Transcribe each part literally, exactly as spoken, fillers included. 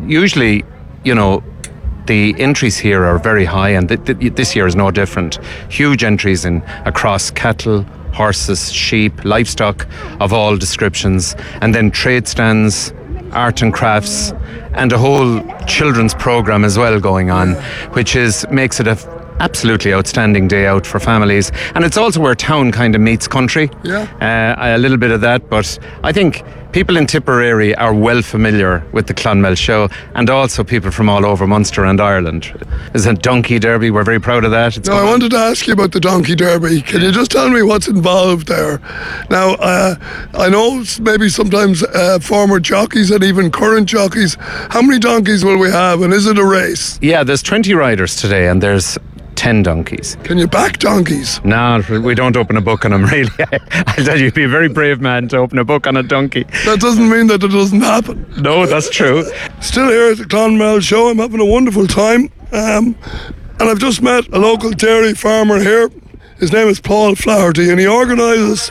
usually, you know, the entries here are very high, and th- th- this year is no different. Huge entries in across cattle, horses, sheep, livestock of all descriptions, and then trade stands, art and crafts, and a whole children's program as well going on, which is makes it a f- absolutely outstanding day out for families. And it's also where town kind of meets country. Yeah. Uh, a little bit of that, but I think people in Tipperary are well familiar with the Clonmel show, and also people from all over Munster and Ireland. There's a Donkey Derby, we're very proud of that. It's No, I wanted to ask you about the Donkey Derby. Can you just tell me what's involved there? Now, uh, I know s- maybe sometimes uh, former jockeys and even current jockeys. How many donkeys will we have, and is it a race? Yeah, there's twenty riders today, and there's ten donkeys. Can you back donkeys? No, we don't open a book on them, really. I'll tell you, you'd be a very brave man to open a book on a donkey. That doesn't mean that it doesn't happen. No, that's true. Still here at the Clonmel show. I'm having a wonderful time. Um, and I've just met a local dairy farmer here. His name is Paul Flaherty, and he organises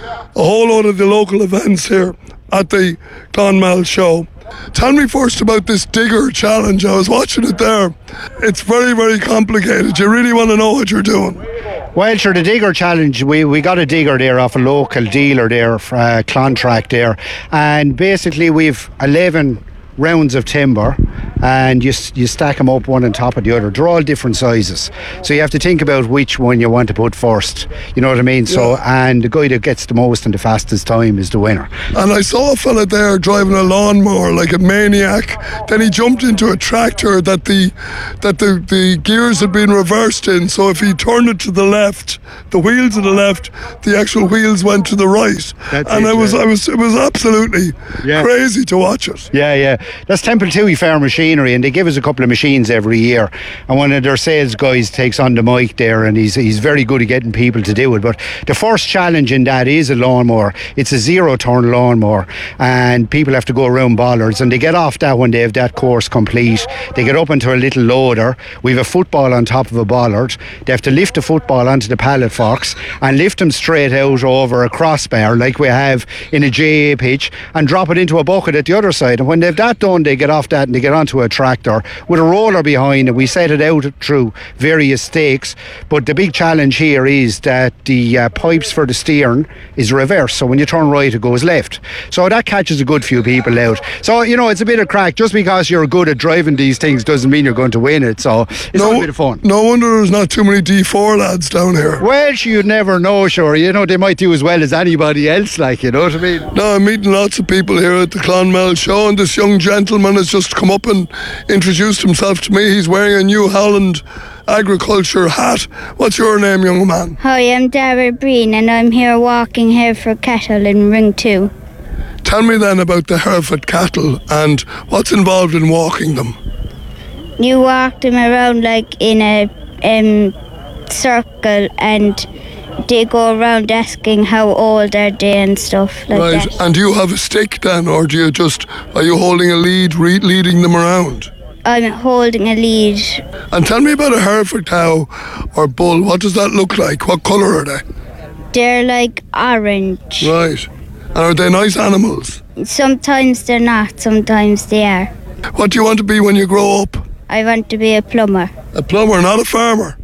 a whole lot of the local events here at the Clonmel show. Tell me first about this digger challenge. I was watching it there. It's very, very complicated. You really want to know what you're doing. Well, sure, the digger challenge, we, we got a digger there off a local dealer there, for uh, Clontrack there, and basically we've eleven rounds of timber, and you you stack them up one on top of the other. They're all different sizes, so you have to think about which one you want to put first, you know what I mean? So, and the guy that gets the most and the fastest time is the winner. And I saw a fella there driving a lawnmower like a maniac. Then he jumped into a tractor that the that the, the gears had been reversed in, so if he turned it to the left, the wheels to the left, the actual wheels went to the right. That's and it, I was yeah. I was it was absolutely Yeah. crazy to watch it. Yeah, yeah. That's Temple Toohey Fair Machinery, and they give us a couple of machines every year. And one of their sales guys takes on the mic there, and he's he's very good at getting people to do it. But the first challenge in that is a lawnmower. It's a zero-turn lawnmower, and people have to go around bollards, and they get off that when they have that course complete. They get up into a little loader. We have a football on top of a bollard. They have to lift the football onto the pallet forks and lift them straight out over a crossbar like we have in a J A pitch, and drop it into a bucket at the other side. And when they've that done, they get off that and they get onto a tractor with a roller behind it. We set it out through various stakes, but the big challenge here is that the uh, pipes for the steering is reversed, so when you turn right it goes left, so that catches a good few people out. So you know, it's a bit of crack. Just because you're good at driving these things doesn't mean you're going to win it, so it's No, a bit of fun. no wonder there's not too many D four lads down here. Well, you'd never know, sure. You know, they might do as well as anybody else, like, you know what I mean? No, I'm meeting lots of people here at the Clonmel show, and this young gentleman has just come up and introduced himself to me. He's wearing a New Holland agriculture hat. What's your name, young man? Hi, I'm Dara Breen, and I'm here walking here for cattle in Ring two. Tell me then about the Hereford cattle and what's involved in walking them. You walk them around like in a um, circle, and they go around asking how old are they and stuff like Right, that. and do you have a stick then, or do you just, are you holding a lead, re- leading them around? I'm holding a lead. And tell me about a Hereford cow or bull. What does that look like? What colour are they? They're like orange. Right. And are they nice animals? Sometimes they're not, sometimes they are. What do you want to be when you grow up? I want to be a plumber. A plumber, not a farmer.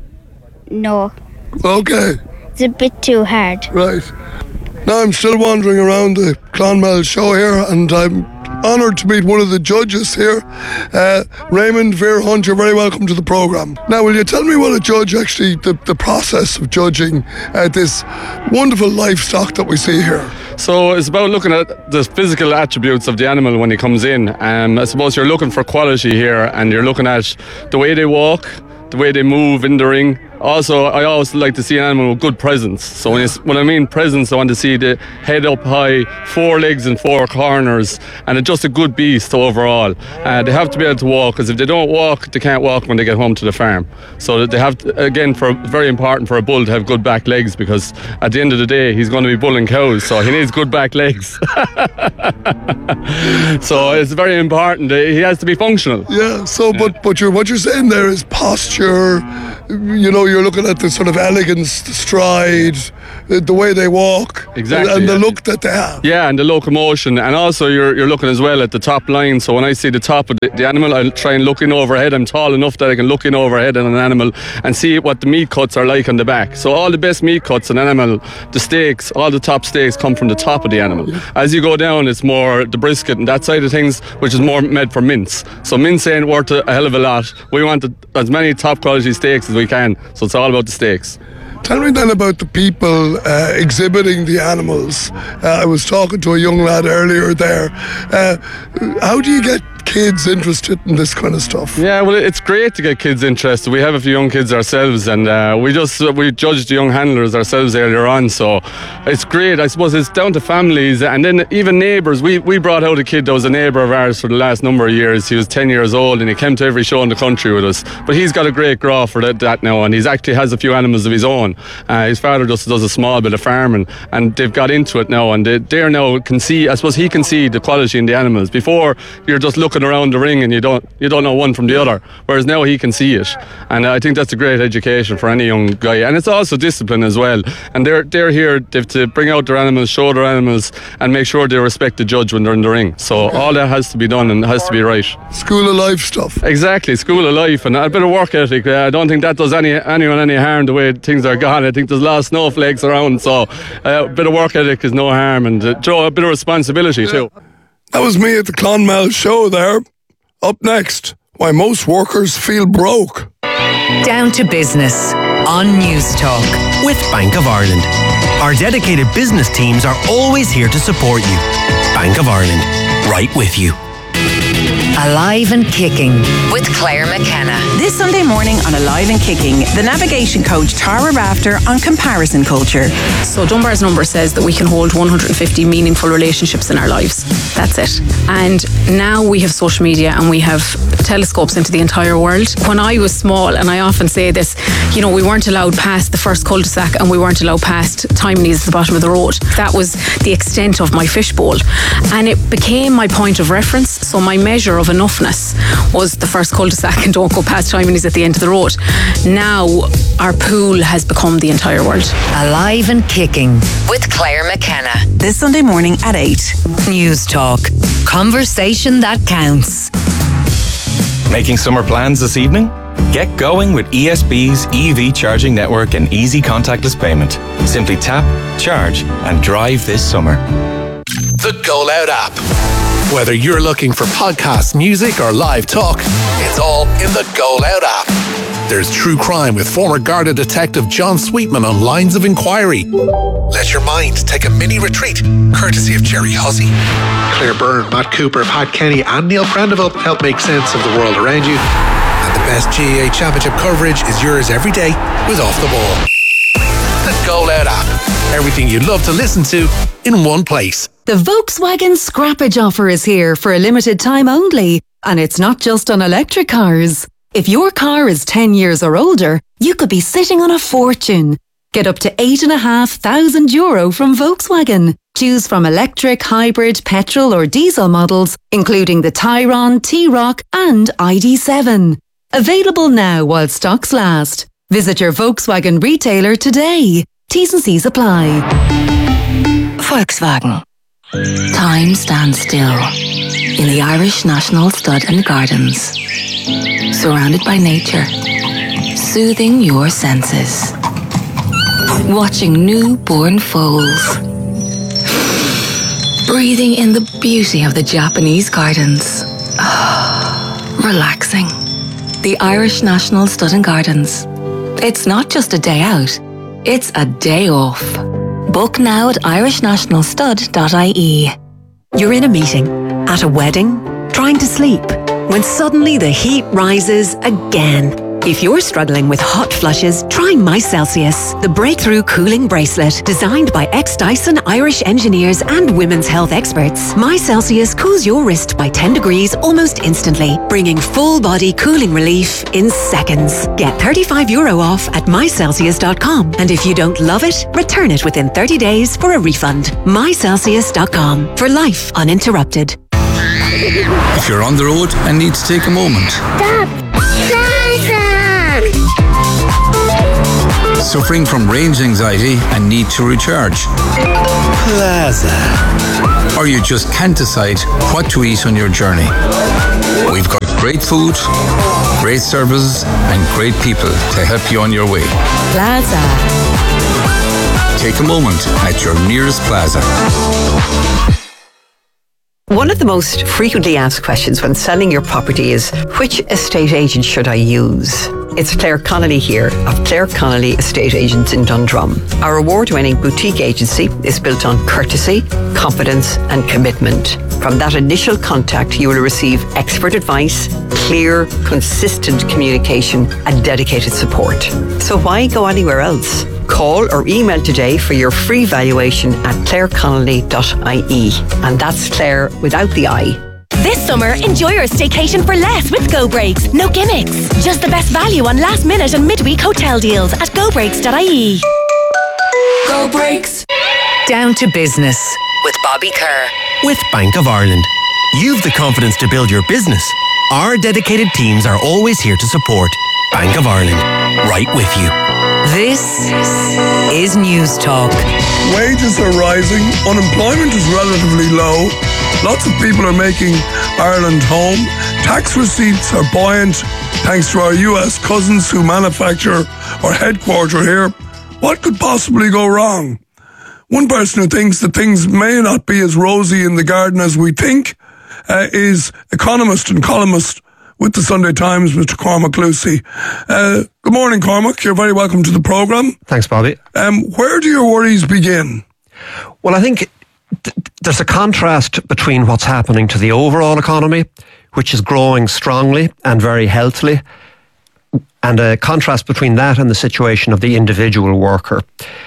No, Okay, it's a bit too hard. right. Now I'm still wandering around the Clonmel show here, and I'm honoured to meet one of the judges here. Uh, Raymond Veerhunt, you're very welcome to the programme. Now, will you tell me what a judge actually, the, the process of judging uh, this wonderful livestock that we see here? So it's about looking at the physical attributes of the animal when he comes in. Um, I suppose you're looking for quality here, and you're looking at the way they walk, the way they move in the ring. Also, I always like to see an animal with good presence. So when, when I mean presence, I want to see the head up high, four legs and four corners, and it's just a good beast overall. Uh, they have to be able to walk, because if they don't walk, they can't walk when they get home to the farm. So that they have to, again, for very important for a bull to have good back legs, because at the end of the day, he's going to be bulling cows, so he needs good back legs. So it's very important. He has to be functional. Yeah, so, but, but you're, what you're saying there is posture, you know, you're looking at the sort of elegance, the stride, the, the way they walk, Exactly, and the yeah. look that they have. Yeah, and the locomotion, and also you're you're looking as well at the top line. So when I see the top of the, the animal, I'll try and look in overhead. I'm tall enough that I can look in overhead on an animal and see what the meat cuts are like on the back. So all the best meat cuts in an animal, the steaks, all the top steaks come from the top of the animal. As you go down, it's more the brisket and that side of things, which is more made for mince. So mince ain't worth a, a hell of a lot. We want the, as many top quality steaks as we can. So it's all about the steaks. Tell me then about the people uh, exhibiting the animals. Uh, I was talking to a young lad earlier there. Uh, how do you get kids interested in this kind of stuff? Yeah, well, it's great to get kids interested. We have a few young kids ourselves, and uh, we just we judged the young handlers ourselves earlier on. So it's great. I suppose it's down to families and then even neighbours. We we brought out a kid that was a neighbour of ours for the last number of years. He was ten years old and he came to every show in the country with us. But he's got a great graw for that, that now, and he's actually has a few animals of his own. Uh, his father just does a small bit of farming, and they've got into it now, and they they now can see. I suppose he can see the quality in the animals. Before, you're just looking around the ring and you don't you don't know one from the other, whereas now he can see it, and I think that's a great education for any young guy, and it's also discipline as well. And they're they're here they've to bring out their animals, show their animals, and make sure they respect the judge when they're in the ring. So all that has to be done and has to be right. School of life stuff. Exactly, school of life, and a bit of work ethic. Uh, I don't think that does any anyone any harm the way things are gone. I think there's a lot of snowflakes around, so uh, a bit of work ethic is no harm, and uh, Joe, a bit of responsibility too. That was me at the Clonmel show there. Up next, why most workers feel broke. Down to business on News Talk with Bank of Ireland. Our dedicated business teams are always here to support you. Bank of Ireland, right with you. Alive and Kicking with Claire McKenna. This Sunday morning on Alive and Kicking, the navigation coach Tara Rafter on comparison culture. So Dunbar's number says that we can hold one hundred fifty meaningful relationships in our lives. That's it. And now we have social media and we have telescopes into the entire world. When I was small, and I often say this, you know, we weren't allowed past the first cul-de-sac and we weren't allowed past Timonies at the bottom of the road. That was the extent of my fishbowl. And it became my point of reference. So my measure of enoughness was the first cul-de-sac and don't go past Timonies at the end of the road. Now our pool has become the entire world. Alive and Kicking with Claire McKenna. This Sunday morning at eight. News Talk. Conversation that counts. Making summer plans this evening? Get going with E S B's E V charging network and easy contactless payment. Simply tap, charge and drive this summer. The Go Loud app. Whether you're looking for podcasts, music or live talk, it's all in the Go Loud app. There's true crime with former Garda detective John Sweetman on Lines of Inquiry. Let your mind take a mini retreat, courtesy of Jerry Hussey. Claire Byrne, Matt Cooper, Pat Kenny and Neil Prendeville help make sense of the world around you. And the best G A A Championship coverage is yours every day with Off the Ball. The Go Loud app. Everything you'd love to listen to in one place. The Volkswagen Scrappage offer is here for a limited time only. And it's not just on electric cars. If your car is ten years or older, you could be sitting on a fortune. Get up to eight and a half thousand euro from Volkswagen. Choose from electric, hybrid, petrol or diesel models, including the Tayron, T-Roc and I D seven. Available now while stocks last. Visit your Volkswagen retailer today. T's and C's apply. Volkswagen. Time stands still in the Irish National Stud and Gardens. Surrounded by nature, soothing your senses. Watching newborn foals. Breathing in the beauty of the Japanese gardens. Relaxing. The Irish National Stud and Gardens. It's not just a day out, it's a day off. Book now at irish national stud dot I E. You're in a meeting, at a wedding, trying to sleep, when suddenly the heat rises again. If you're struggling with hot flushes, try My Celsius, the breakthrough cooling bracelet designed by ex-Dyson Irish engineers and women's health experts. My Celsius cools your wrist by ten degrees almost instantly, bringing full-body cooling relief in seconds. Get thirty-five euro off at my celsius dot com, and if you don't love it, return it within thirty days for a refund. my celsius dot com, for life uninterrupted. If you're on the road and need to take a moment. Stop! Stop! Suffering from range anxiety and need to recharge? Plaza. Or you just can't decide what to eat on your journey? We've got great food, great services, and great people to help you on your way. Plaza. Take a moment at your nearest Plaza. One of the most frequently asked questions when selling your property is, which estate agent should I use? It's Claire Connolly here of Claire Connolly Estate Agents in Dundrum. Our award-winning boutique agency is built on courtesy, confidence and commitment. From that initial contact, you will receive expert advice, clear, consistent communication and dedicated support. So why go anywhere else? Call or email today for your free valuation at claire connolly dot I E. And that's Claire without the I. This summer, enjoy your staycation for less with Go Breaks. No gimmicks. Just the best value on last minute and midweek hotel deals at go breaks dot I E. Go Breaks. Down to business with Bobby Kerr. With Bank of Ireland, you've the confidence to build your business. Our dedicated teams are always here to support. Bank of Ireland, right with you. This is News Talk. Wages are rising, unemployment is relatively low, lots of people are making Ireland home, tax receipts are buoyant thanks to our U S cousins who manufacture or headquarter here. What could possibly go wrong? One person who thinks that things may not be as rosy in the garden as we think uh, is economist and columnist with the Sunday Times, Mister Cormac Lucy. Uh, good morning, Cormac. You're very welcome to the programme. Thanks, Bobby. Um, where do your worries begin? Well, I think th- there's a contrast between what's happening to the overall economy, which is growing strongly and very healthily, and a contrast between that and the situation of the individual worker.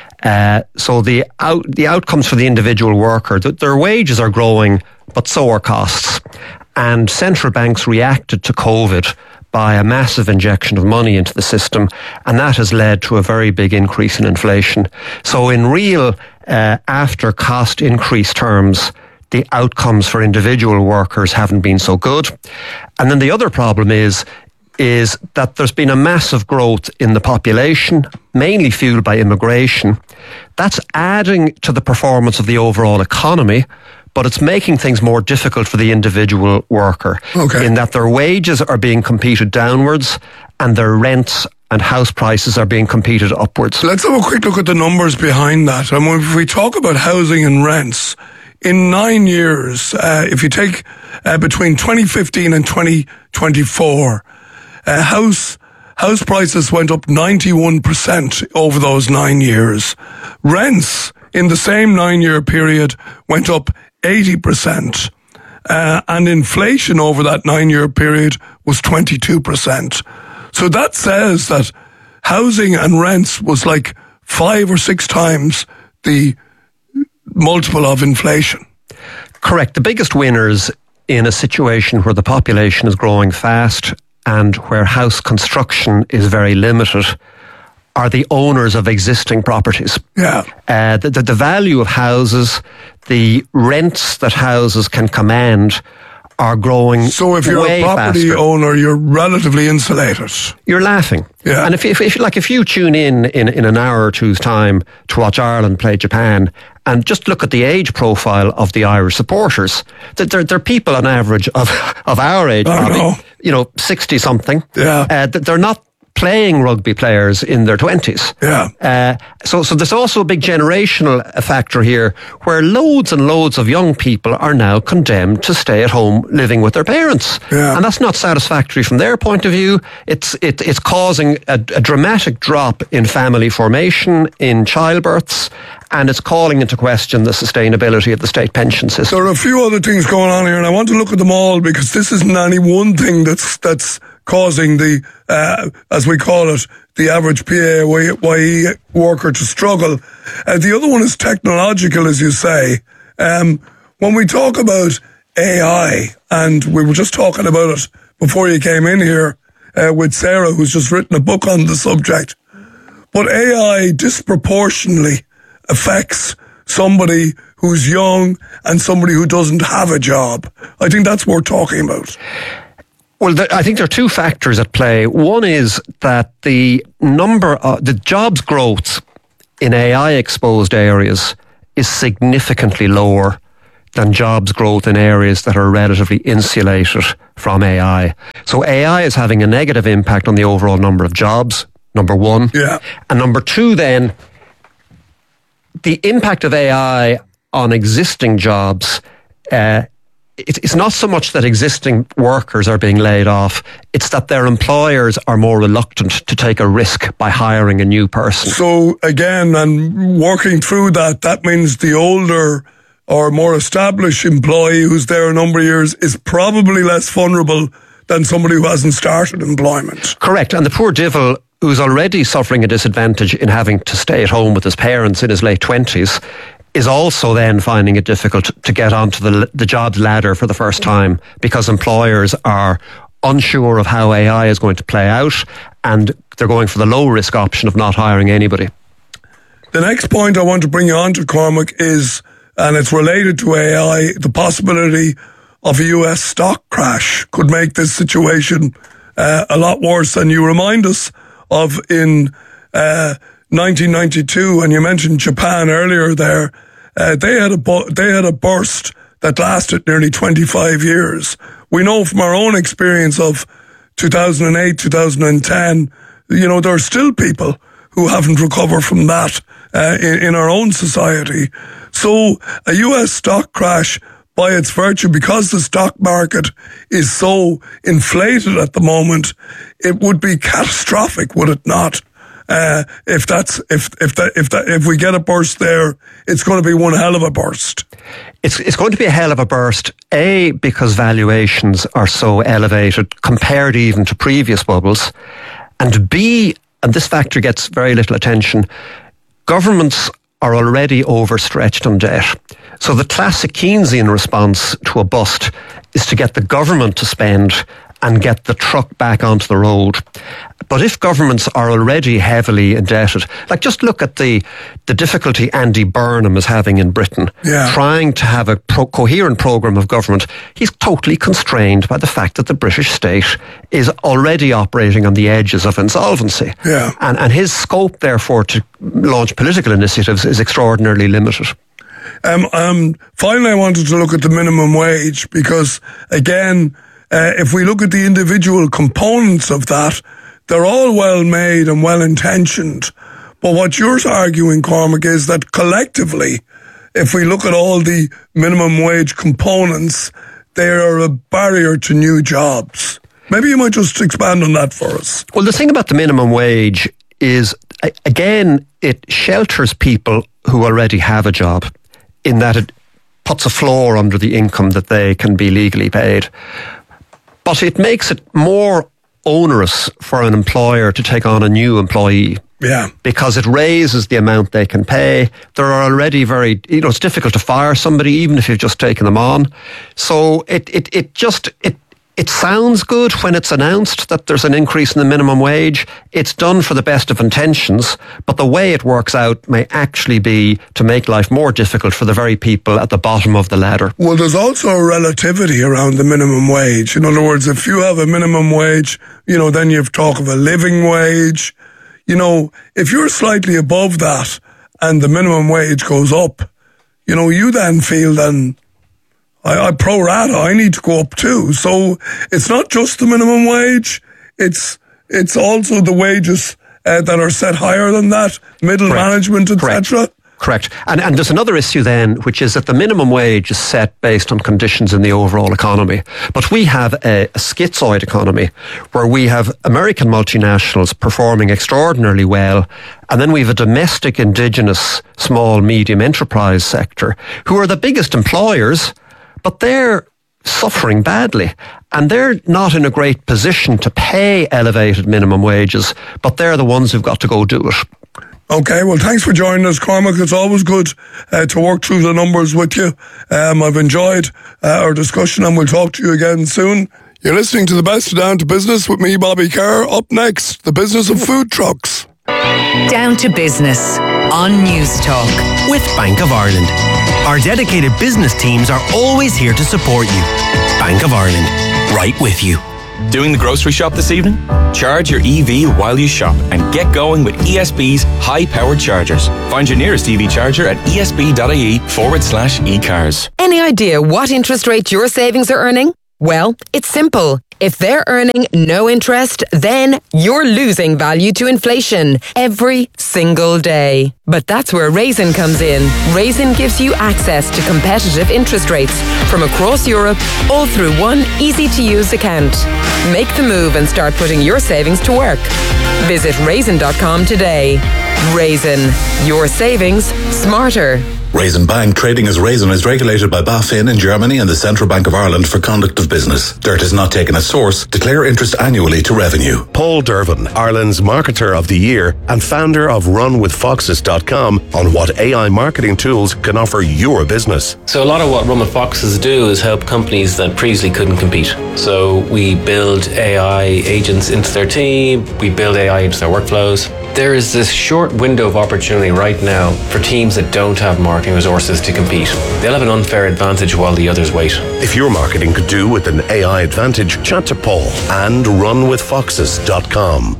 Uh, so the out, the outcomes for the individual worker, th- their wages are growing, but so are costs. And central banks reacted to COVID by a massive injection of money into the system, and that has led to a very big increase in inflation. So in real uh, after cost increase terms, the outcomes for individual workers haven't been so good. And then the other problem is is that there's been a massive growth in the population, mainly fueled by immigration. That's adding to the performance of the overall economy, but it's making things more difficult for the individual worker. Okay. In that their wages are being competed downwards and their rents and house prices are being competed upwards. Let's have a quick look at the numbers behind that. And if we talk about housing and rents, in nine years, uh, if you take uh, between twenty fifteen and twenty twenty-four, uh, house house prices went up ninety-one percent over those nine years. Rents in the same nine-year period went up eighty percent. Uh, and inflation over that nine-year period was twenty-two percent. So that says that housing and rents was like five or six times the multiple of inflation. Correct. The biggest winners in a situation where the population is growing fast and where house construction is very limited are the owners of existing properties. Yeah. Uh, the, the, the value of houses, the rents that houses can command are growing. So if you're way a property faster. owner, you're relatively insulated. You're laughing. Yeah. And if, if, if like if you tune in, in in an hour or two's time to watch Ireland play Japan and just look at the age profile of the Irish supporters, that they're, they're people on average of, of our age, I probably, know. you know, sixty something. Yeah. Uh, that they're not playing rugby players in their twenties. Yeah. Uh, so, so there's also a big generational factor here where loads and loads of young people are now condemned to stay at home living with their parents. Yeah. And that's not satisfactory from their point of view. It's, it, it's causing a, a dramatic drop in family formation, in childbirths, and it's calling into question the sustainability of the state pension system. There are a few other things going on here, and I want to look at them all because this isn't any one thing that's that's causing the, uh, as we call it, the average P A Y E worker to struggle. Uh, the other one is technological, as you say. Um, when we talk about A I, and we were just talking about it before you came in here uh, with Sarah, who's just written a book on the subject, but A I disproportionately affects somebody who's young and somebody who doesn't have a job. I think that's what we're talking about. Well, the, I think there are two factors at play. One is that the number of the jobs growth in A I exposed areas is significantly lower than jobs growth in areas that are relatively insulated from A I. So A I is having a negative impact on the overall number of jobs, number one. Yeah. And number two then, the impact of A I on existing jobs, uh, it, it's not so much that existing workers are being laid off, it's that their employers are more reluctant to take a risk by hiring a new person. So again, and working through that, that means the older or more established employee who's there a number of years is probably less vulnerable than somebody who hasn't started employment. Correct. And the poor devil who's already suffering a disadvantage in having to stay at home with his parents in his late twenties is also then finding it difficult to get onto the, the jobs ladder for the first time because employers are unsure of how A I is going to play out and they're going for the low risk option of not hiring anybody. The next point I want to bring you on to, Cormac, is, and it's related to A I, the possibility of a U S stock crash could make this situation uh, a lot worse. And you remind us of in uh, nineteen ninety-two, and you mentioned Japan earlier there, uh, they had a bu- they had a burst that lasted nearly twenty-five years. We know from our own experience of two thousand eight, two thousand ten, you know, there are still people who haven't recovered from that uh, in, in our own society. So a U S stock crash, by its virtue, because the stock market is so inflated at the moment, it would be catastrophic, would it not? Uh, if that's if if that if that if we get a burst there, it's going to be one hell of a burst. It's it's going to be a hell of a burst. A, because valuations are so elevated compared even to previous bubbles, and B, and this factor gets very little attention, governments are already overstretched on debt. So the classic Keynesian response to a bust is to get the government to spend and get the truck back onto the road. But if governments are already heavily indebted, like just look at the the difficulty Andy Burnham is having in Britain, yeah. trying to have a pro- coherent programme of government. He's totally constrained by the fact that the British state is already operating on the edges of insolvency. Yeah. And, and his scope, therefore, to launch political initiatives is extraordinarily limited. Um, um, finally, I wanted to look at the minimum wage because, again, uh, if we look at the individual components of that, they're all well made and well intentioned. But what you're arguing, Cormac, is that collectively, if we look at all the minimum wage components, they are a barrier to new jobs. Maybe you might just expand on that for us. Well, the thing about the minimum wage is, again, it shelters people who already have a job, in that it puts a floor under the income that they can be legally paid. But it makes it more onerous for an employer to take on a new employee. Yeah. Because it raises the amount they can pay. There are already very, you know, it's difficult to fire somebody even if you've just taken them on. So it, it, it just, it, it sounds good when it's announced that there's an increase in the minimum wage. It's done for the best of intentions, but the way it works out may actually be to make life more difficult for the very people at the bottom of the ladder. Well, there's also a relativity around the minimum wage. In other words, if you have a minimum wage, you know, then you've talk of a living wage. You know, if you're slightly above that and the minimum wage goes up, you know, you then feel then, I, I pro rata, I need to go up too. So it's not just the minimum wage, it's it's also the wages uh, that are set higher than that, middle Correct. management, et cetera. Correct. And and there's another issue then, which is that the minimum wage is set based on conditions in the overall economy. But we have a, a schizoid economy where we have American multinationals performing extraordinarily well, and then we have a domestic indigenous small medium enterprise sector who are the biggest employers, but they're suffering badly. And they're not in a great position to pay elevated minimum wages, but they're the ones who've got to go do it. Okay, well, thanks for joining us, Cormac. It's always good uh, to work through the numbers with you. Um, I've enjoyed uh, our discussion, and we'll talk to you again soon. You're listening to The Best of Down to Business with me, Bobby Kerr. Up next, the business of food trucks. Down to Business on News Talk with Bank of Ireland. Our dedicated business teams are always here to support you. Bank of Ireland, right with you. Doing the grocery shop this evening? Charge your E V while you shop and get going with E S B's high-powered chargers. Find your nearest E V charger at esb.ie forward slash eCars. Any idea what interest rate your savings are earning? Well, it's simple. If they're earning no interest, then you're losing value to inflation every single day. But that's where Raisin comes in. Raisin gives you access to competitive interest rates from across Europe, all through one easy-to-use account. Make the move and start putting your savings to work. Visit raisin dot com today. Raisin, your savings smarter. Raisin Bank, trading as Raisin, is regulated by BaFin in Germany and the Central Bank of Ireland for conduct of business. Dirt is not taken as source. Declare interest annually to revenue. Paul Dervin, Ireland's Marketer of the Year and founder of run with foxes dot com, on what A I marketing tools can offer your business. So a lot of what Run with Foxes do is help companies that previously couldn't compete. So we build A I agents into their team, we build A I into their workflows. There is this short window of opportunity right now for teams that don't have marketing resources to compete. They'll have an unfair advantage while the others wait. If your marketing could do with an A I advantage, chat to Paul and run with foxes dot com.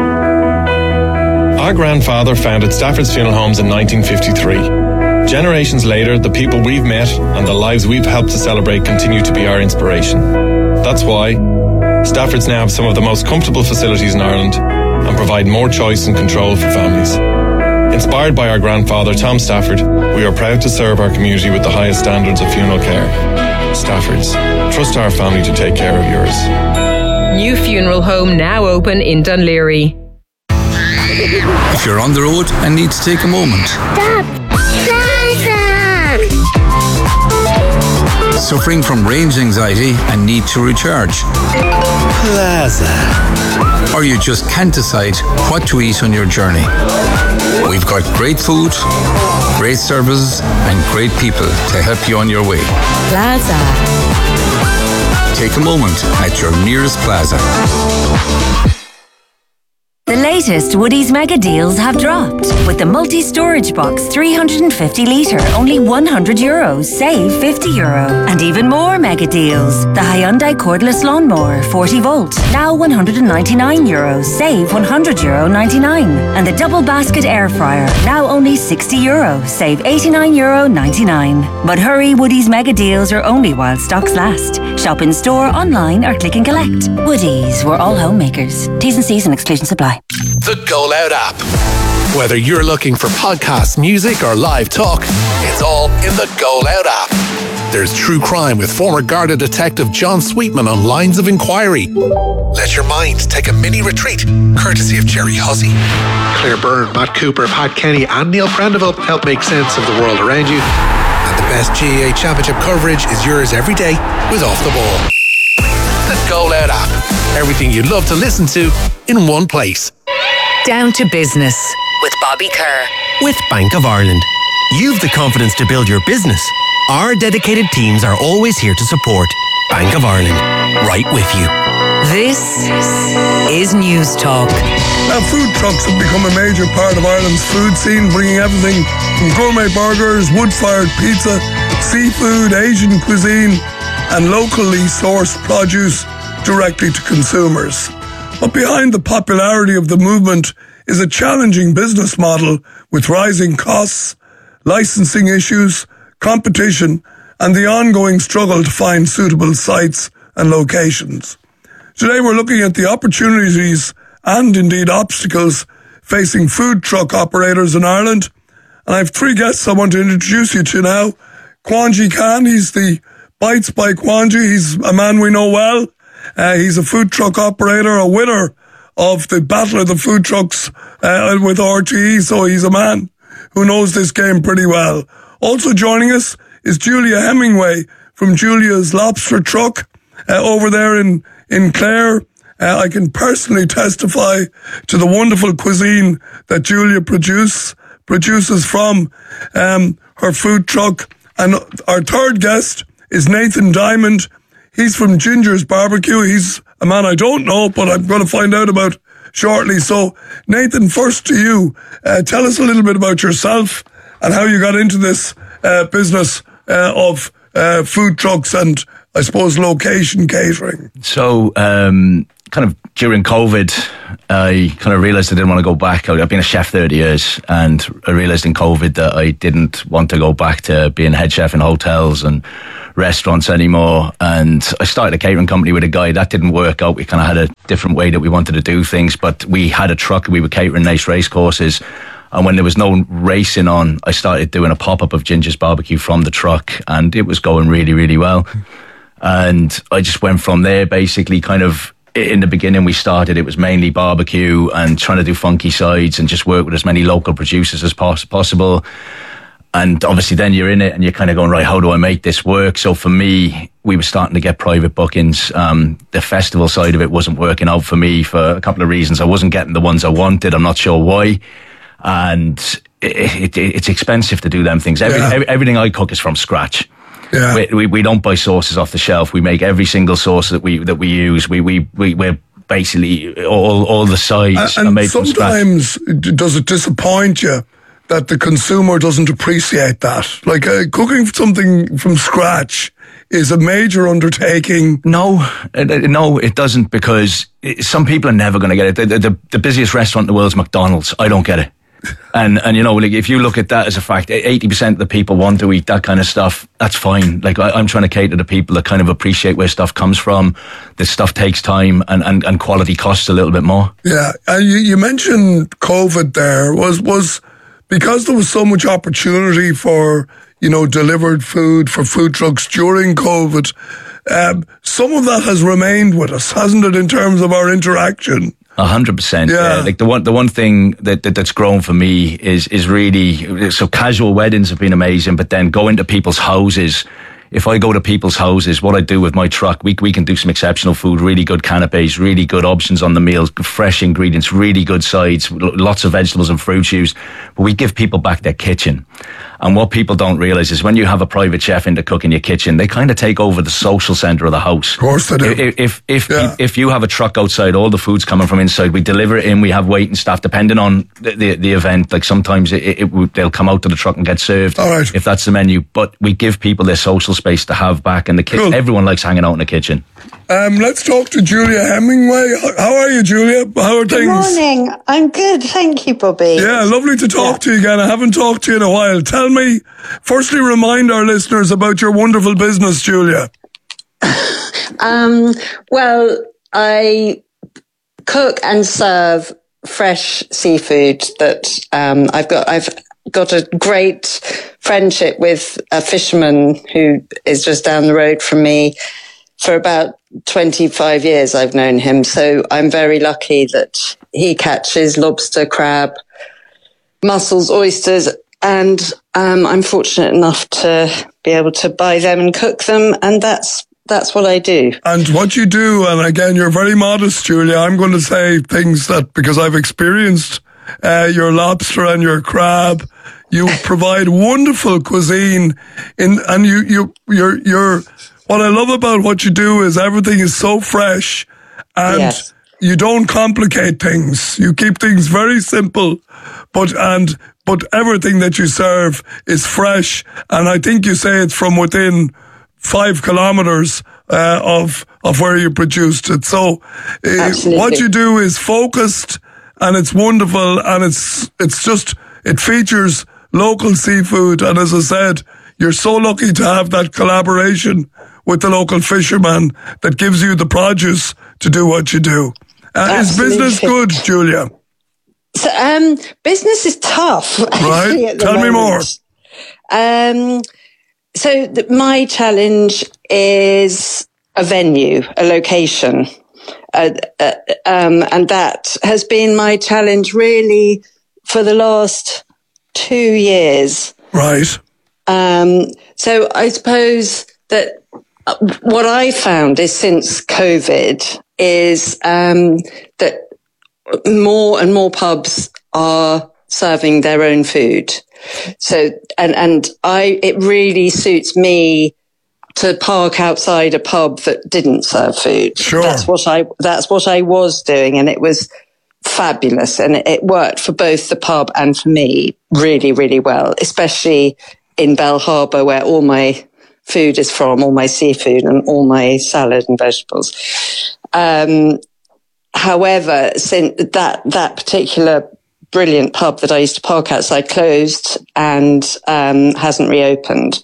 Our grandfather founded Stafford's Funeral Homes in nineteen fifty-three. Generations later, the people we've met and the lives we've helped to celebrate continue to be our inspiration. That's why Stafford's now have some of the most comfortable facilities in Ireland and provide more choice and control for families. Inspired by our grandfather, Tom Stafford, we are proud to serve our community with the highest standards of funeral care. Stafford's. Trust our family to take care of yours. New funeral home now open in Dunleary. If you're on the road and need to take a moment. Stop! Suffering from range anxiety and need to recharge. Plaza. Or you just can't decide what to eat on your journey. We've got great food, great services, and great people to help you on your way. Plaza. Take a moment at your nearest Plaza. The latest Woodies mega deals have dropped. With the multi-storage box three hundred fifty litre, only one hundred euros, save fifty euro. And even more mega deals. The Hyundai cordless lawnmower forty volt, now one hundred ninety-nine euros, save one hundred euro ninety-nine. And the double basket air fryer, now only sixty euros, save eighty-nine euro ninety-nine. But hurry, Woodies mega deals are only while stocks last. Shop in store, online or click and collect. Woodies, we're all homemakers. T's and C's and exclusion supply. The Go Loud app. Whether you're looking for podcasts, music, or live talk, it's all in the Go Loud app. There's true crime with former Garda detective John Sweetman on Lines of Inquiry. Let your mind take a mini retreat, courtesy of Jerry Hussey. Claire Byrne, Matt Cooper, Pat Kenny, and Neil Prendeville help make sense of the world around you. And the best G A A Championship coverage is yours every day with Off the Ball. The Go Loud app. Everything you'd love to listen to in one place. Down to business with Bobby Kerr. With Bank of Ireland, you've the confidence to build your business. Our dedicated teams are always here to support. Bank of Ireland, right with you. This is News Talk. Now, food trucks have become a major part of Ireland's food scene, bringing everything from gourmet burgers, wood-fired pizza, seafood, Asian cuisine, and locally sourced produce directly to consumers. But behind the popularity of the movement is a challenging business model with rising costs, licensing issues, competition, and the ongoing struggle to find suitable sites and locations. Today we're looking at the opportunities and indeed obstacles facing food truck operators in Ireland. And I have three guests I want to introduce you to now. Kwanji Khan, he's the Bites by Kwanji. He's a man we know well. Uh, he's a food truck operator, a winner of the Battle of the Food Trucks uh, with R T E, so he's a man who knows this game pretty well. Also joining us is Julia Hemingway from Julia's Lobster Truck uh, over there in, in Clare. Uh, I can personally testify to the wonderful cuisine that Julia produce, produces from um, her food truck. And our third guest is Nathan Diamond. He's from Ginger's Barbecue. He's a man I don't know, but I'm going to find out about shortly. So, Nathan, first to you. Uh, tell us a little bit about yourself and how you got into this uh, business uh, of uh, food trucks and I suppose, location catering? So, um, kind of during COVID, I kind of realised I didn't want to go back. I've been a chef thirty years, and I realised in COVID that I didn't want to go back to being head chef in hotels and restaurants anymore. And I started a catering company with a guy. That didn't work out. We kind of had a different way that we wanted to do things, but we had a truck. We were catering nice race courses. And when there was no racing on, I started doing a pop-up of Ginger's Barbecue from the truck, and it was going really, really well. And I just went from there, basically. Kind of in the beginning we started, it was mainly barbecue and trying to do funky sides and just work with as many local producers as poss- possible. And obviously then you're in it and you're kind of going, right, how do I make this work? So for me, we were starting to get private bookings. Um, the festival side of it wasn't working out for me for a couple of reasons. I wasn't getting the ones I wanted. I'm not sure why. And it, it, it's expensive to do them things. Every, Yeah. every, everything I cook is from scratch. Yeah. We, we we don't buy sauces off the shelf. We make every single sauce that we that we use. We we we we're basically all all the sides And, are and made from scratch. sometimes d- does it disappoint you that the consumer doesn't appreciate that? Like uh, cooking something from scratch is a major undertaking. No, uh, no, it doesn't, because it, some people are never going to get it. The, the, the busiest restaurant in the world is McDonald's. I don't get it. And, and you know, like if you look at that as a fact, eighty percent of the people want to eat that kind of stuff. That's fine. Like I, I'm trying to cater to people that kind of appreciate where stuff comes from. This stuff takes time, and, and, and quality costs a little bit more. Yeah, and you, you mentioned COVID there. Was was because there was so much opportunity for, you know, delivered food for food trucks during COVID. Um, some of that has remained with us, hasn't it, in terms of our interaction? A hundred percent. Yeah. Yeah. Like the one, the one thing that, that that's grown for me is is really, so casual weddings have been amazing, but then going to people's houses. If I go to people's houses, what I do with my truck, we we can do some exceptional food, really good canapes, really good options on the meals, fresh ingredients, really good sides, lots of vegetables and fruit juice. But we give people back their kitchen. And what people don't realise is when you have a private chef in to cook in your kitchen, they kind of take over the social centre of the house. Of course they do. If if if, yeah. if you have a truck outside, all the food's coming from inside. We deliver it in. We have waiting staff, depending on the the, the event. Like sometimes it, it, it they'll come out to the truck and get served. All right. If that's the menu, but we give people their social space to have back in the kitchen. Cool. Everyone likes hanging out in the kitchen. Um, let's talk to Julia Hemingway. How are you, Julia? How are things? Good morning. I'm good. Thank you, Bobby. Yeah, lovely to talk yeah. to you again. I haven't talked to you in a while. Tell me, firstly, remind our listeners about your wonderful business, Julia. um, well, I cook and serve fresh seafood that um, I've got. I've got a great friendship with a fisherman who is just down the road from me. For about twenty-five years, I've known him. So I'm very lucky that he catches lobster, crab, mussels, oysters, and um, I'm fortunate enough to be able to buy them and cook them. And that's that's what I do. And what you do, and again, you're very modest, Julia. I'm going to say things that, because I've experienced uh, your lobster and your crab. You provide wonderful cuisine, in, and you you you're you're. What I love about what you do is everything is so fresh, and yes. you don't complicate things. You keep things very simple, but and but everything that you serve is fresh. And I think you say it's from within five kilometers uh, of of where you produced it. So uh, what you do is focused, and it's wonderful, and it's it's just it features local seafood. And as I said, you're so lucky to have that collaboration with the local fisherman that gives you the produce to do what you do. Uh, is business good, Julia? So, um, business is tough. Right. At the Tell moment. me more. Um, so the, my challenge is a venue, a location. Uh, uh, um, and that has been my challenge really for the last two years. Right. Um, so I suppose that what I found is since COVID is um, that more and more pubs are serving their own food. So, and, and I, it really suits me to park outside a pub that didn't serve food. Sure. That's what I, that's what I was doing. And it was fabulous. And it, it worked for both the pub and for me really, really well, especially in Bell Harbour, where all my food is from, all my seafood and all my salad and vegetables. Um, however, since that, that particular brilliant pub that I used to park outside closed and um, hasn't reopened.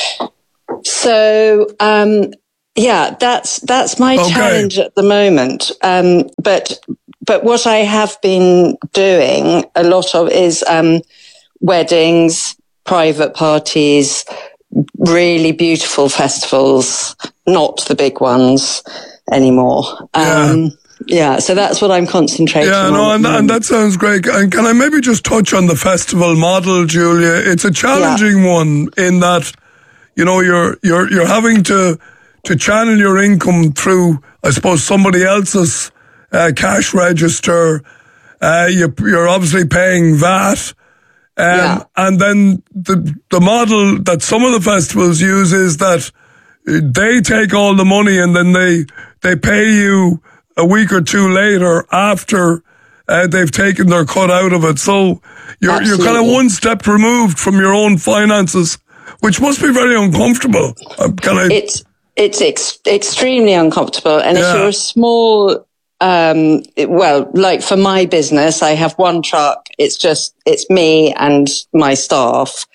So, um, yeah, that's that's my okay. challenge at the moment. Um, but but what I have been doing a lot of is um, weddings, private parties, really beautiful festivals, not the big ones anymore. Um, yeah. yeah, so that's what I'm concentrating yeah, on. Yeah, no, and, and that sounds great. And can I maybe just touch on the festival model, Julia? It's a challenging yeah. one in that, you know, you're you're you're having to to channel your income through, I suppose, somebody else's uh, cash register. Uh, you, you're obviously paying V A T. Um, yeah. And then the the model that some of the festivals use is that they take all the money and then they they pay you a week or two later after uh, they've taken their cut out of it. So you're Absolutely. you're kind of one step removed from your own finances, which must be very uncomfortable. Um, can I? It's it's ex- extremely uncomfortable, and yeah. if you're a small. Um, well, like for my business, I have one truck. It's just, it's me and my staff.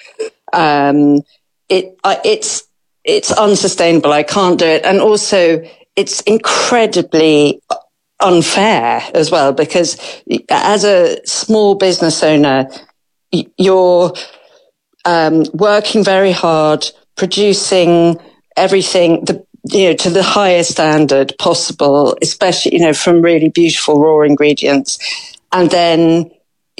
Um, it, uh, it's, it's unsustainable. I can't do it. And also it's incredibly unfair as well, because as a small business owner, you're, um, working very hard, producing everything, the, you know, to the highest standard possible, especially, you know, from really beautiful raw ingredients. And then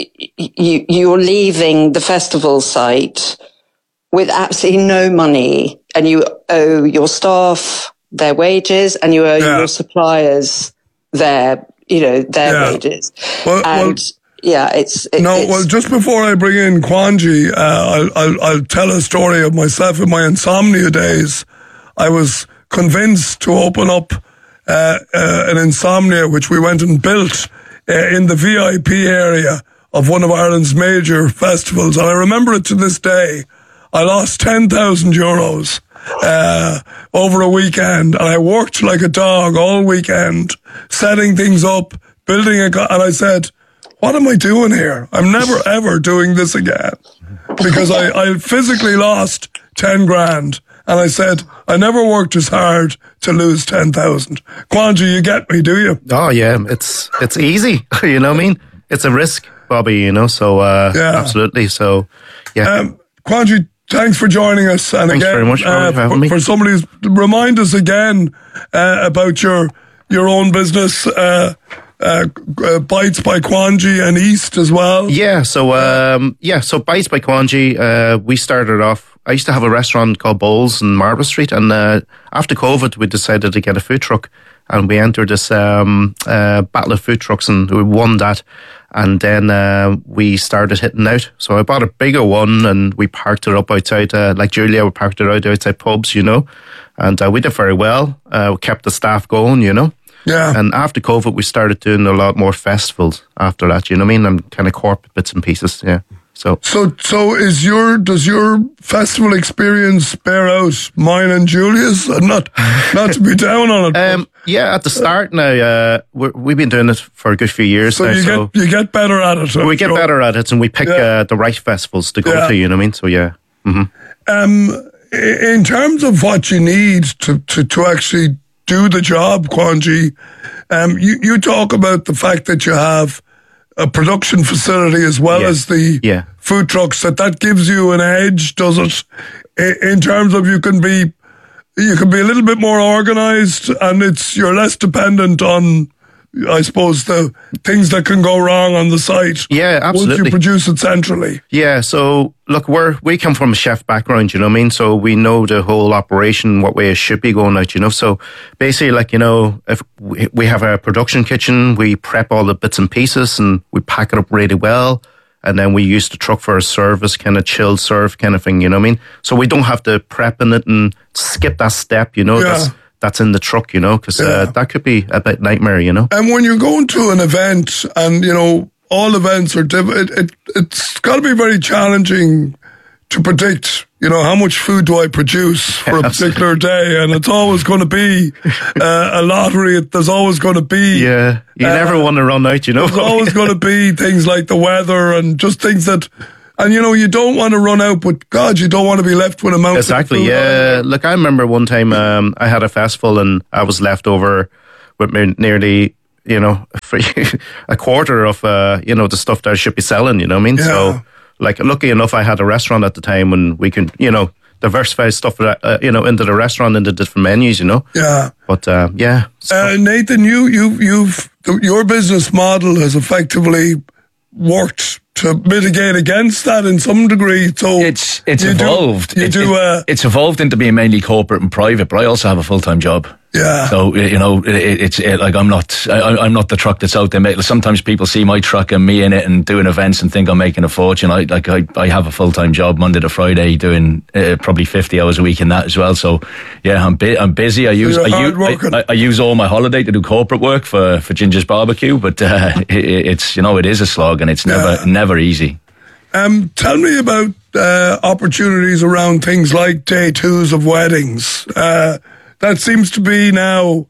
you, you're leaving the festival site with absolutely no money, and you owe your staff their wages and you owe yeah. your suppliers their, you know, their yeah. wages. Well, and well, yeah, it's, it, no, it's, well, just before I bring in Kwanji, uh, I'll, I'll, I'll tell a story of myself in my insomnia days. I was convinced to open up uh, uh, an insomnia, which we went and built uh, in the V I P area of one of Ireland's major festivals. And I remember it to this day. I lost ten thousand euros uh, over a weekend, and I worked like a dog all weekend, setting things up, building a... And I said, what am I doing here? I'm never, ever doing this again. Because I, I physically lost ten grand. And I said, I never worked as hard to lose ten thousand. Kwanji, you get me, do you? Oh, yeah. It's it's easy. You know what I mean? It's a risk, Bobby, you know, so uh, yeah. absolutely. So, yeah. Um, Kwanji, thanks for joining us. And thanks again, very much uh, for having for, me. For somebody, remind us again uh, about your your own business, uh, uh, uh, Bites by Kwanji and East as well. Yeah, so um, yeah, so Bites by Kwanji, uh, we started off. I used to have a restaurant called Bowls in Marble Street, and uh, after COVID, we decided to get a food truck, and we entered this um, uh, battle of food trucks, and we won that. And then uh, we started hitting out. So I bought a bigger one, and we parked it up outside, uh, like Julia, we parked it out outside pubs, you know, and uh, we did very well. Uh, we kept the staff going, you know. Yeah. And after COVID, we started doing a lot more festivals after that, you know what I mean, and kind of corporate bits and pieces, yeah. So, so, so is your does your festival experience bear out mine and Julia's? Not, not to be down on it. Um, yeah, at the start now, uh, we're, we've been doing it for a good few years so now. You so get you get better at it. We get sure. better at it, and we pick yeah. uh, the right festivals to go yeah. to. You know what I mean? So yeah. Mm-hmm. Um, in terms of what you need to to, to actually do the job, Kwanji, um, you you talk about the fact that you have a production facility as well yeah. as the yeah. food trucks, that that gives you an edge, does it? In terms of you can be, you can be a little bit more organised, and it's you're less dependent on, I suppose, the things that can go wrong on the site. Yeah, absolutely. Once you produce it centrally. Yeah, so look, we're we come from a chef background, you know what I mean? So we know the whole operation, what way it should be going out, you know? So basically, like, you know, if we, we have a production kitchen, we prep all the bits and pieces and we pack it up really well. And then we use the truck for a service, kind of chilled serve kind of thing, you know what I mean? So we don't have to prep in it and skip that step, you know? Yeah. That's, that's in the truck, you know, because yeah. uh, that could be a bit nightmare, you know. And when you're going to an event, and you know, all events are different, it, it, it's got to be very challenging to predict you know, how much food do I produce for a particular day? And it's always going to be uh, a lottery. There's always going to be... Yeah, you uh, never want to run out, you know. There's always going to be things like the weather and just things that... And, you know, you don't want to run out, but, God, you don't want to be left with a mountain Exactly, of food. yeah. Look, I remember one time um, I had a festival and I was left over with me nearly... you know, for a quarter of, uh, you know, the stuff that I should be selling, you know what I mean? Yeah. So, like, lucky enough, I had a restaurant at the time when we can, you know, diversify stuff, uh, you know, into the restaurant, into different menus, you know? Yeah. But, uh, yeah. Uh, Nathan, you, you, you've, your business model has effectively worked to mitigate against that in some degree. So it's it's you evolved. Do, you it, do, uh, it, it's evolved into being mainly corporate and private, but I also have a full time job. Yeah. So you know, it, it's it, like I'm not I, I'm not the truck that's out there. Sometimes people see my truck and me in it and doing events and think I'm making a fortune. I like I, I have a full time job Monday to Friday, doing uh, probably fifty hours a week in that as well. So yeah, I'm bu- I'm busy. I use so I use I, I use all my holiday to do corporate work for for Ginger's Barbecue, but uh, it, it's you know it is a slog and it's never yeah. never easy. Um, tell me about uh, opportunities around things like day twos of weddings. Uh, that seems to be now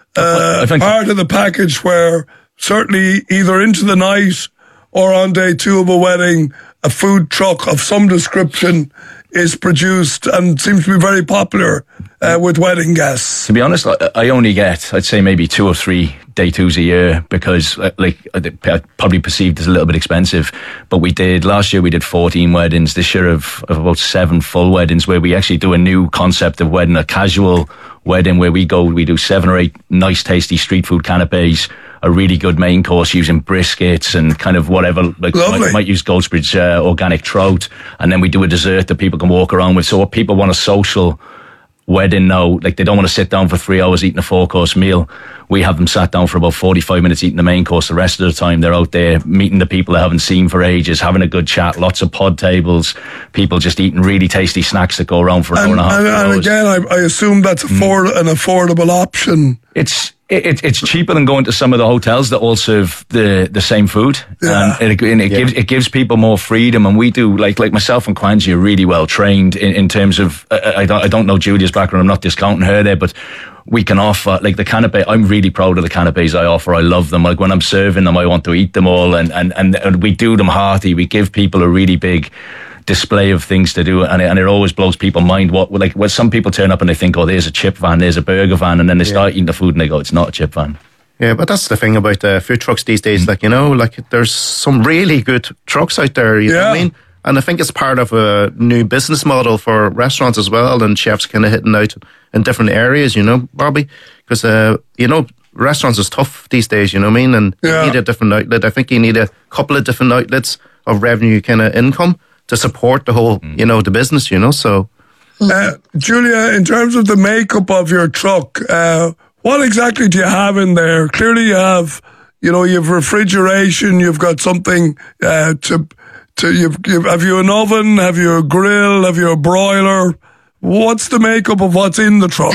uh, part of the package where certainly either into the night or on day two of a wedding, a food truck of some description is produced and seems to be very popular uh, with wedding guests. To be honest, I, I only get, I'd say maybe two or three day twos a year because like I probably perceived as a little bit expensive, but we did, last year we did fourteen weddings, this year of, of about seven full weddings where we actually do a new concept of wedding, a casual wedding where we go, we do seven or eight nice tasty street food canapes, a really good main course using briskets and kind of whatever, like might, might use Goldsbridge uh, organic trout, and then we do a dessert that people can walk around with. So what people want a social wedding now, like they don't want to sit down for three hours eating a four course meal. We have them sat down for about forty-five minutes eating the main course. The rest of the time they're out there meeting the people they haven't seen for ages, having a good chat, lots of pod tables, people just eating really tasty snacks that go around for an and, hour and a half. And, and again, I, I assume that's afford, mm. an affordable option. It's It, it's cheaper than going to some of the hotels that all serve the, the same food, yeah. and it, and it yeah. gives it gives people more freedom. And we do like like myself and Kwanji are really well trained in, in terms of uh, I don't I don't know Julia's background. I'm not discounting her there, but we can offer like the canapé. I'm really proud of the canapés I offer. I love them. Like when I'm serving them, I want to eat them all, and and and, and we do them hearty. We give people a really big display of things to do, and it, and it always blows people's mind. What like when some people turn up and they think, oh, there's a chip van, there's a burger van, and then they yeah. start eating the food and they go, it's not a chip van. Yeah, but that's the thing about uh, food trucks these days. Like, you know, like there's some really good trucks out there. You yeah. know what I mean? And I think it's part of a new business model for restaurants as well, and chefs kind of hitting out in different areas. You know, Bobby, because uh, you know. Restaurants is tough these days, you know what I mean? And yeah. you need a different outlet. I think you need a couple of different outlets of revenue kind of income to support the whole, you know, the business, you know, so. Uh, Julia, in terms of the makeup of your truck, uh, what exactly do you have in there? Clearly you have, you know, you have refrigeration, you've got something uh, to, to you've, you've, have you an oven, have you a grill, have you a broiler? What's the makeup of what's in the truck?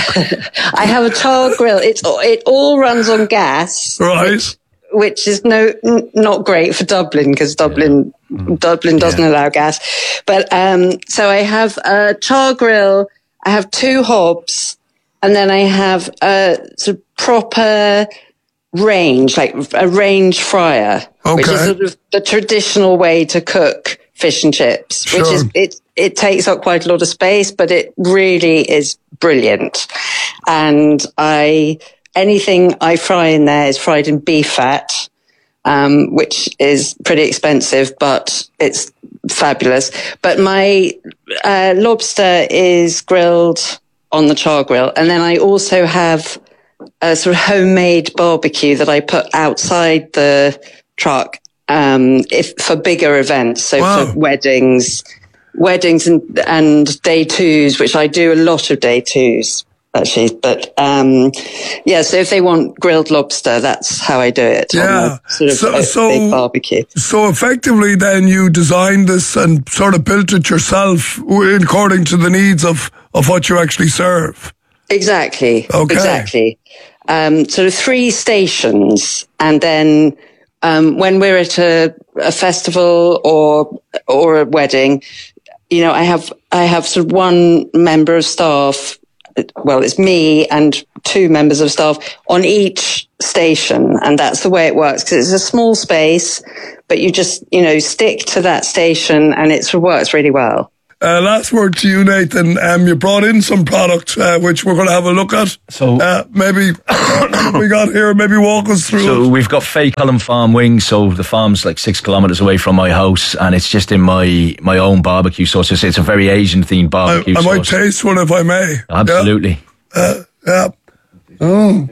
I have a char grill. It's it all runs on gas, right? Which, which is no n- not great for Dublin because Dublin yeah. Dublin doesn't yeah. allow gas. But um, so I have a char grill. I have two hobs, and then I have a sort of proper range, like a range fryer, okay. which is sort of the traditional way to cook fish and chips, sure. which is it. It takes up quite a lot of space, but it really is brilliant. And I, anything I fry in there is fried in beef fat, um, which is pretty expensive, but it's fabulous. But my uh, lobster is grilled on the char grill. And then I also have a sort of homemade barbecue that I put outside the truck, um, if for bigger events. So wow. for weddings, weddings and, and day twos, which I do a lot of day twos actually. But, um, yeah, so if they want grilled lobster, that's how I do it. Yeah. Sort of so, a so, big barbecue. So effectively then you designed this and sort of built it yourself according to the needs of, of what you actually serve. Exactly. Okay. Exactly. Um, sort of three stations, and then, um, when we're at a, a festival or, or a wedding, you know, I have I have sort of one member of staff. Well, it's me and two members of staff on each station. And that's the way it works, because it's a small space, but you just, you know, stick to that station and it sort of works really well. Uh, last word to you, Nathan. Um, you brought in some product, uh, which we're going to have a look at. So uh, maybe we got here, maybe walk us through So it. we've got Fake Cullen Farm wings. So the farm's like six kilometres away from my house, and it's just in my, my own barbecue sauce. It's, it's a very Asian-themed barbecue I, I sauce. might taste one if I may. Absolutely. Yeah. Uh, yeah. Oh.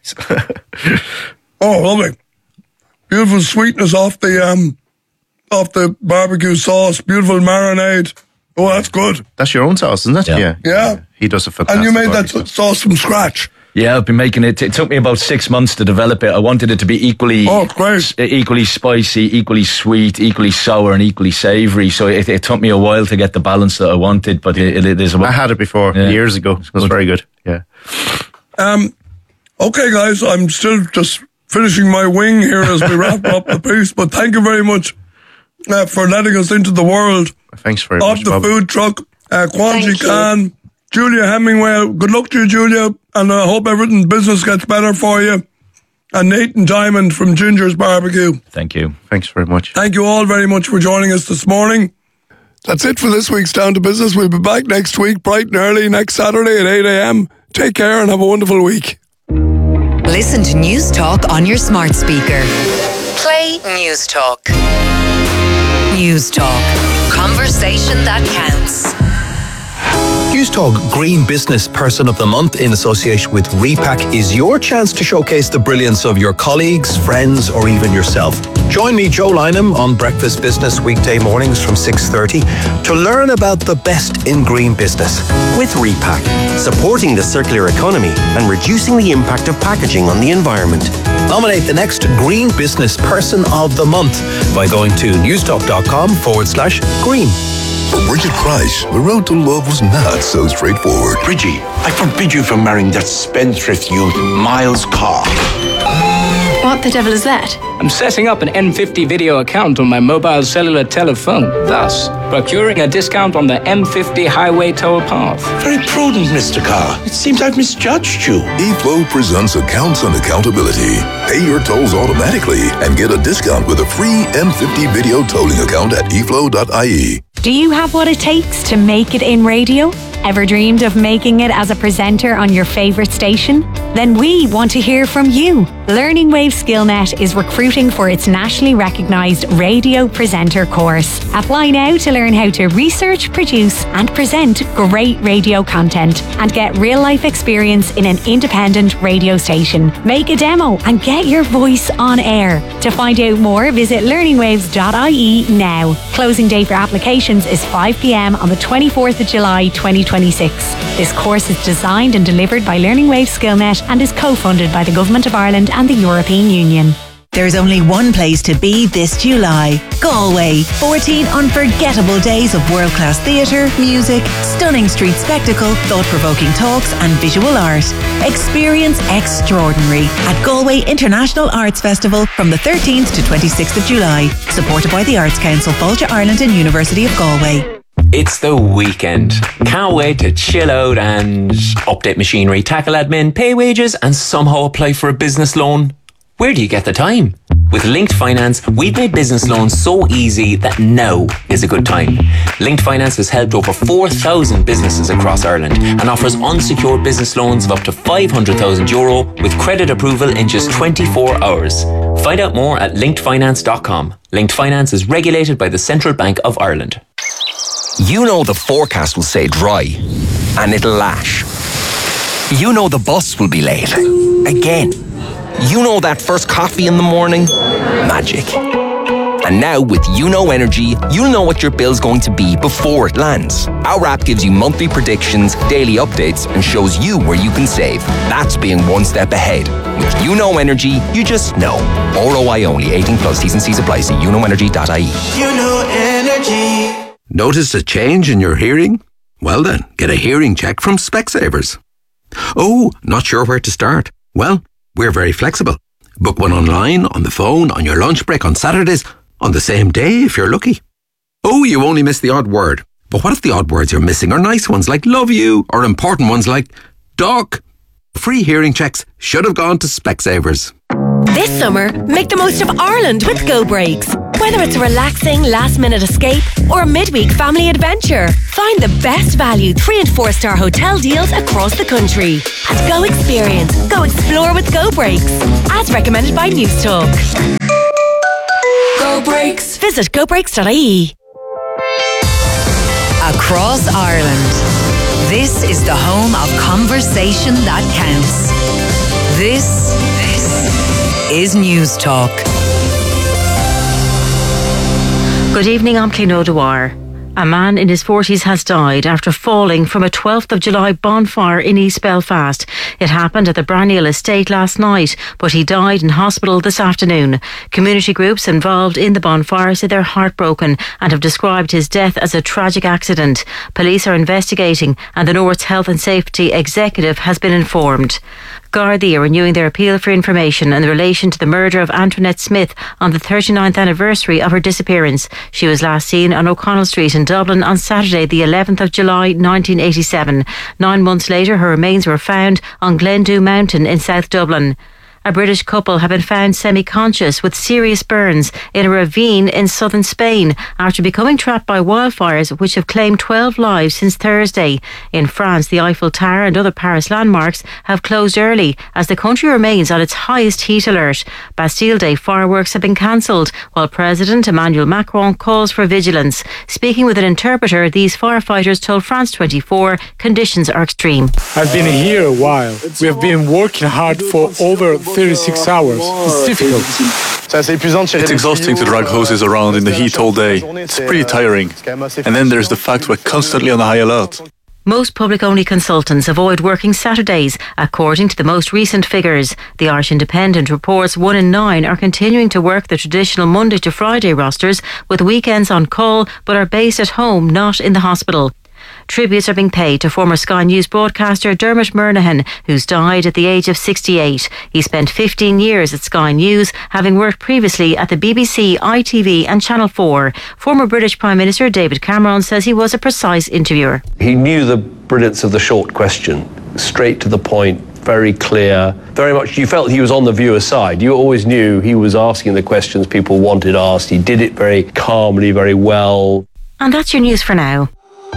Oh, lovely. Beautiful sweetness off the um, off the barbecue sauce. Beautiful marinade. Oh, that's good. That's your own sauce, isn't it? Yeah. Yeah. He does a fantastic And you made that barbecue. sauce from scratch. Yeah, I've been making it. It took me about six months to develop it. I wanted it to be equally, oh, great. equally spicy, equally sweet, equally sour, and equally savoury. So it, it took me a while to get the balance that I wanted. But it, it, it is. I had it before Yeah. years ago. It was very good. Yeah. Um. Okay, guys, I'm still just finishing my wing here as we wrap up the piece. But thank you very much uh, for letting us into the world Thanks very of much, the Bobby. food truck. Uh, Kwanji Thank you. Khan, Julia Hemingway. Good luck to you, Julia, and I hope everything business gets better for you. And Nathan Diamond from Ginger's Barbecue. Thank you. Thanks very much. Thank you all very much for joining us this morning. That's it for this week's Down to Business. We'll be back next week, bright and early, next Saturday at eight a.m. Take care and have a wonderful week. Listen to News Talk on your smart speaker. Play News Talk. News Talk. Conversation that counts. News Talk Green Business Person of the Month in association with Repack is your chance to showcase the brilliance of your colleagues, friends, or even yourself. Join me, Joe Lynham, on Breakfast Business weekday mornings from six thirty to learn about the best in green business. With Repack, supporting the circular economy and reducing the impact of packaging on the environment. Nominate the next Green Business Person of the Month by going to newstalk.com forward slash green. For Bridget Price, the road to love was not so straightforward. Bridgie, I forbid you from marrying that spendthrift youth, Miles Carr. What the devil is that? I'm setting up an N fifty video account on my mobile cellular telephone, thus procuring a discount on the M fifty highway toll path. Very prudent, Mister Carr. It seems I've misjudged you. eFlow presents Accounts and Accountability. Pay your tolls automatically and get a discount with a free M fifty video tolling account at e flow dot I E. Do you have what it takes to make it in radio? Ever dreamed of making it as a presenter on your favourite station? Then we want to hear from you. Learning Wave SkillNet is recruiting for its nationally recognised radio presenter course. Apply now to learn how to research, produce and present great radio content and get real life experience in an independent radio station. Make a demo and get your voice on air. To find out more, visit learning waves dot I E now. Closing date for applications is five p.m. on the twenty-fourth of July twenty twenty-six. This course is designed and delivered by Learning Wave SkillNet and is co-funded by the Government of Ireland and the European Union. There's only one place to be this July. Galway. fourteen unforgettable days of world-class theatre, music, stunning street spectacle, thought-provoking talks and visual art. Experience extraordinary at Galway International Arts Festival from the thirteenth to twenty-sixth of July. Supported by the Arts Council, Fáilte Ireland and University of Galway. It's the weekend. Can't wait to chill out and update machinery, tackle admin, pay wages and somehow apply for a business loan. Where do you get the time? With Linked Finance, we've made business loans so easy that now is a good time. Linked Finance has helped over four thousand businesses across Ireland and offers unsecured business loans of up to five hundred thousand euro with credit approval in just twenty-four hours. Find out more at linked finance dot com. Linked Finance is regulated by the Central Bank of Ireland. You know the forecast will say dry, and it'll lash. You know the bus will be late. Again. You know that first coffee in the morning? Magic. And now with You Know Energy, you'll know what your bill's going to be before it lands. Our app gives you monthly predictions, daily updates, and shows you where you can save. That's being one step ahead. With You Know Energy, you just know. R O I only, eighteen plus, T's and C's apply. See you know energy dot I E. You Know Energy. Notice a change in your hearing? Well then, get a hearing check from Specsavers. Oh, not sure where to start? Well, we're very flexible. Book one online, on the phone, on your lunch break, on Saturdays, on the same day if you're lucky. Oh, you only missed the odd word. But what if the odd words you're missing are nice ones like love you, or important ones like duck? Free hearing checks should have gone to Specsavers. This summer, make the most of Ireland with Go Breaks. Whether it's a relaxing last-minute escape or a midweek family adventure, find the best value three and four star hotel deals across the country. And go experience, go explore with Go Breaks. As recommended by News Talk. Go Breaks. Visit go breaks dot I E. Across Ireland, this is the home of conversation that counts. This, this is News Talk. Good evening, I'm Clín O'Dwyer. A man in his forties has died after falling from a twelfth of July bonfire in East Belfast. It happened at the Branniel estate last night, but he died in hospital this afternoon. Community groups involved in the bonfire say they're heartbroken and have described his death as a tragic accident. Police are investigating and the North's Health and Safety Executive has been informed. Gardaí are renewing their appeal for information in relation to the murder of Antoinette Smith on the thirty-ninth anniversary of her disappearance. She was last seen on O'Connell Street in Dublin on Saturday the eleventh of July nineteen eighty-seven. Nine months later her remains were found on Glendew Mountain in South Dublin. A British couple have been found semi-conscious with serious burns in a ravine in southern Spain after becoming trapped by wildfires which have claimed twelve lives since Thursday. In France, the Eiffel Tower and other Paris landmarks have closed early as the country remains on its highest heat alert. Bastille Day fireworks have been cancelled while President Emmanuel Macron calls for vigilance. Speaking with an interpreter, these firefighters told France twenty-four conditions are extreme. I've been here a while. We have been working hard for over thirty-six hours. It's difficult. It's exhausting to drag hoses around in the heat all day. It's pretty tiring. And then there's the fact we're constantly on a high alert. Most public-only consultants avoid working Saturdays, according to the most recent figures. The Irish Independent reports one in nine are continuing to work the traditional Monday to Friday rosters with weekends on call but are based at home, not in the hospital. Tributes are being paid to former Sky News broadcaster Dermot Murnaghan, who's died at the age of sixty-eight. He spent fifteen years at Sky News, having worked previously at the B B C, I T V and Channel four. Former British Prime Minister David Cameron says he was a precise interviewer. He knew the brilliance of the short question, straight to the point, very clear, very much you felt he was on the viewer's side. You always knew he was asking the questions people wanted asked. He did it very calmly, very well. And that's your news for now.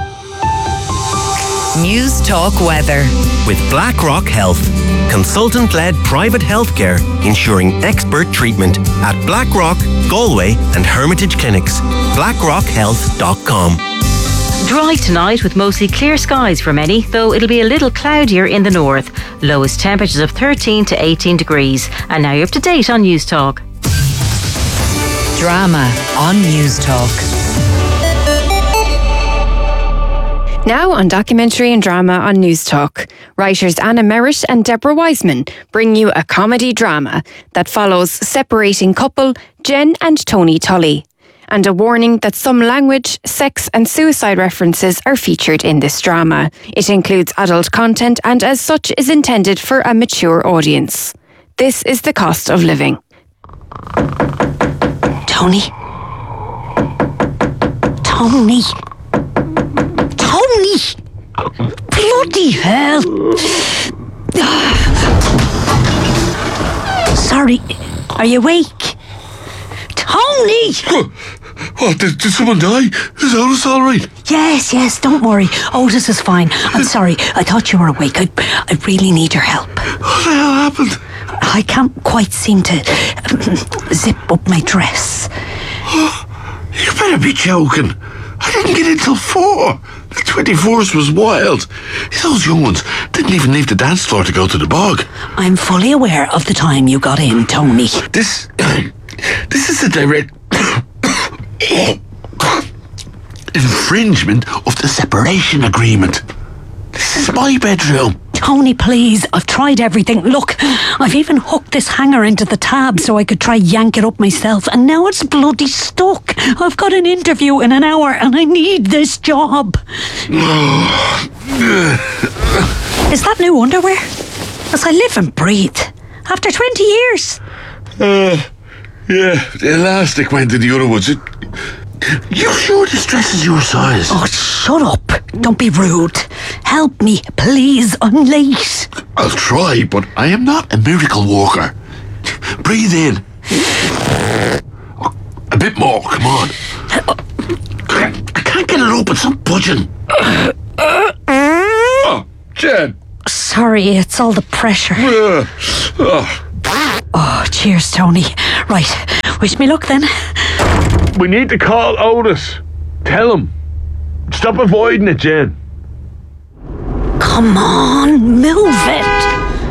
News Talk Weather. With BlackRock Health, consultant-led private healthcare ensuring expert treatment at BlackRock, Galway and Hermitage Clinics. blackrock health dot com. Dry tonight with mostly clear skies for many, though it'll be a little cloudier in the north. Lowest temperatures of thirteen to eighteen degrees. And now you're up to date on News Talk. Drama on News Talk. Now on documentary and drama on News Talk, writers Anna Merritt and Deborah Wiseman bring you a comedy drama that follows separating couple Jen and Tony Tully, and a warning that some language, sex and suicide references are featured in this drama. It includes adult content and as such is intended for a mature audience. This is the cost of living. Tony? Tony? Tony! Bloody hell! Sorry, are you awake? Tony! What, did, did someone die? Is Otis all right? Yes, yes, don't worry. Otis is fine. I'm sorry, I thought you were awake. I, I really need your help. What the hell happened? I can't quite seem to um, zip up my dress. You better be joking. I didn't get in till four. The twenty-fourth was wild. Those young ones didn't even leave the dance floor to go to the bog. I'm fully aware of the time you got in, Tony. This... This is a direct... infringement of the separation agreement. This is my bedroom. Tony, please, I've tried everything. Look, I've even hooked this hanger into the tab so I could try yank it up myself, and now it's bloody stuck. I've got an interview in an hour and I need this job. Is that new underwear? As I live and breathe. After twenty years. Uh, yeah, the elastic went in the other ones. It, You sure this dress is your size? Oh, shut up. Don't be rude. Help me, please. I'm late. I'll try, but I am not a miracle worker. Breathe in. A bit more, come on. I can't get it up, it's not budging. Oh, Jen. Sorry, it's all the pressure. Uh, oh. Oh, cheers, Tony. Right, wish me luck then. We need to call Otis. Tell him. Stop avoiding it, Jen. Come on, move it.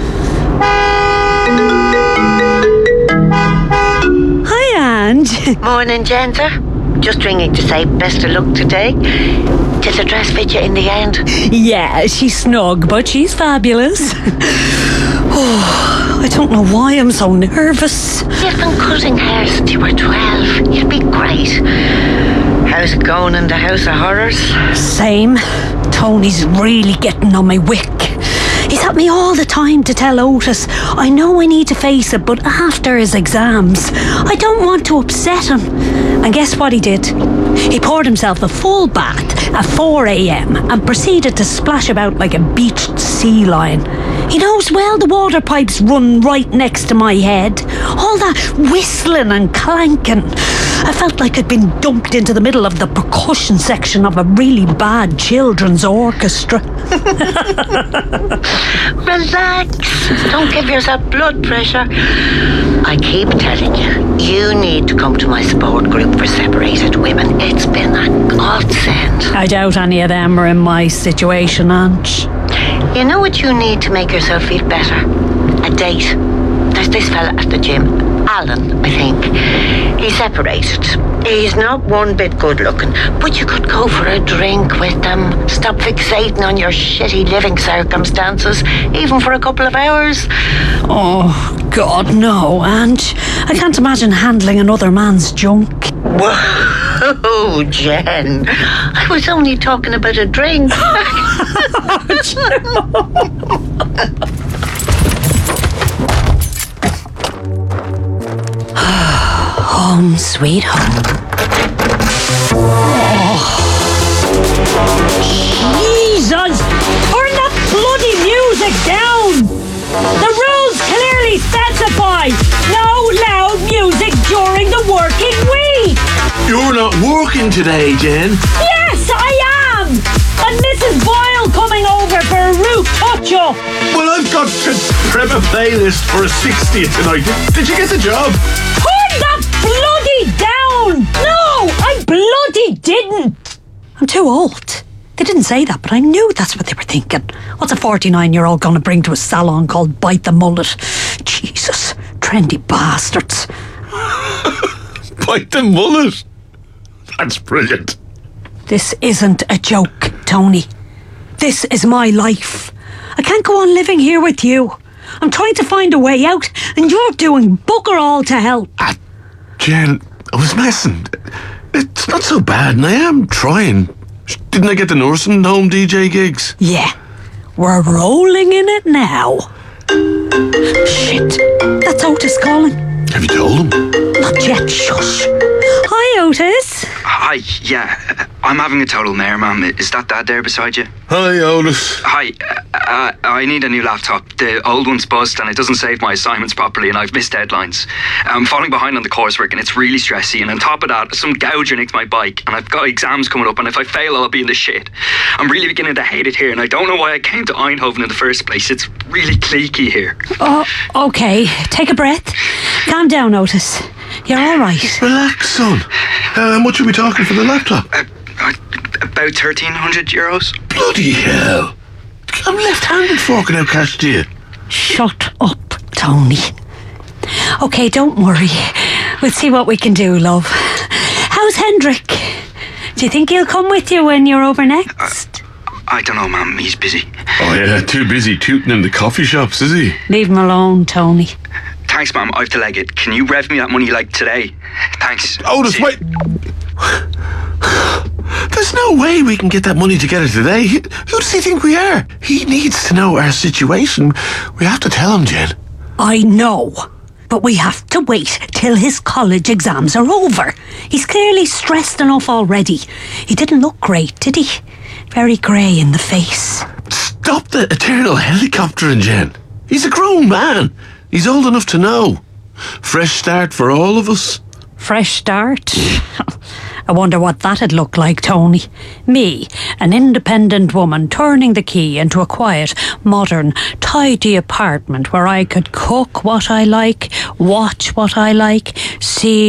Hi, Ange. Morning, Jenta. Just ringing to say best of luck today. Did the dress fit you in the end? Yeah, she's snug, but she's fabulous. Oh, I don't know why I'm so nervous. You've been cutting hair since you were twelve. You'd be great. How's it going in the House of Horrors? Same. Tony's really getting on my wick. He's at me all the time to tell Otis I know I need to face it, but after his exams, I don't want to upset him. And guess what he did? He poured himself a full bath at four a.m. and proceeded to splash about like a beached sea lion. He knows well the water pipes run right next to my head. All that whistling and clanking. I felt like I'd been dumped into the middle of the percussion section of a really bad children's orchestra. Relax. Don't give yourself blood pressure. I keep telling you, you need to come to my support group for separated women. It's been a godsend. I doubt any of them are in my situation, Ange. You know what you need to make yourself feel better? A date. There's this fella at the gym, Alan, I think. He's separated. He's not one bit good looking, but you could go for a drink with him. Stop fixating on your shitty living circumstances, even for a couple of hours. Oh, God, no, Ange. I can't imagine handling another man's junk. Whoa, Jen. I was only talking about a drink. Home, sweet home. Oh. Jesus! Turn that bloody music down! The rules clearly specify no loud music during the working week! You're not working today, Jen. Yes, I am! And Missus Boyle coming over for a root touch-up. Well, I've got to prep a playlist for a sixtieth tonight. Did, did you get the job? Turn that bloody down! No, I bloody didn't! I'm too old. They didn't say that, but I knew that's what they were thinking. What's a forty-nine-year-old going to bring to a salon called Bite the Mullet? Jesus, trendy bastards. Bite the Mullet? That's brilliant. This isn't a joke, Tony. This is my life. I can't go on living here with you. I'm trying to find a way out, and you're doing bugger all to help. Ah, Jen, I was messing. It's not so bad, and I am trying. Didn't I get the nursing home D J gigs? Yeah, we're rolling in it now. Shit, that's Otis calling. Have you told him? Not yet, shush. Hi, Otis. Hi, yeah, I'm having a total mare, ma'am. Is that Dad there beside you? Hi, Otis. Hi, uh, I need a new laptop. The old one's buzzed and it doesn't save my assignments properly and I've missed deadlines. I'm falling behind on the coursework and it's really stressy, and on top of that, some gouger nicked my bike and I've got exams coming up, and if I fail, I'll be in the shit. I'm really beginning to hate it here, and I don't know why I came to Eindhoven in the first place. It's really cliquey here. Oh, okay. Take a breath. Calm down, Otis. You're all right. Relax, son. Uh, how much are we talking for the laptop? Uh, uh, about thirteen hundred euros. Bloody hell. I'm left-handed forking out cash to you. Shut up, Tony. Okay, don't worry. We'll see what we can do, love. How's Hendrik? Do you think he'll come with you when you're over next? Uh, I don't know, ma'am. He's busy. Oh, yeah, too busy tooting in the coffee shops, is he? Leave him alone, Tony. Thanks, ma'am. I have to leg it. Can you rev me that money like today? Thanks. Otis, wait. There's no way we can get that money together today. Who does he think we are? He needs to know our situation. We have to tell him, Jen. I know. but we have to wait till his college exams are over. He's clearly stressed enough already. He didn't look great, did he? Very grey in the face. Stop the eternal helicoptering, Jen. He's a grown man. He's old enough to know. Fresh start for all of us. Fresh start? I wonder what that'd look like, Tony. Me, an independent woman, turning the key into a quiet, modern, tidy apartment where I could cook what I like, watch what I like, see